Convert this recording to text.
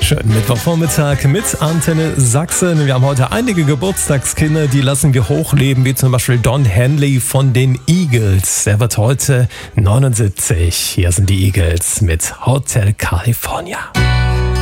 Schönen Mittwochvormittag mit Antenne Sachsen. Wir haben heute einige Geburtstagskinder, die lassen wir hochleben, wie zum Beispiel Don Henley von den Eagles. Er wird heute 79. Hier sind die Eagles mit Hotel California.